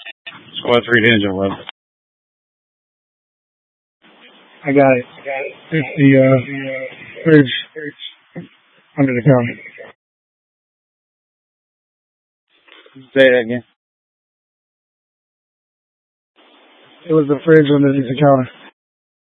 Squad 3 to engine 11. I got it. It's the fridge under the counter. Say that again. It was the fridge underneath the counter.